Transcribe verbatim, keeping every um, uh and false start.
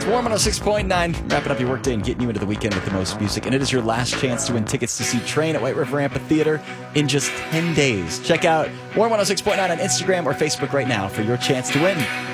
It's Warm one oh six point nine, wrapping up your workday and getting you into the weekend with the most music. And it is your last chance to win tickets to see Train at White River Amphitheater in just ten days. Check out Warm one oh six point nine on Instagram or Facebook right now for your chance to win.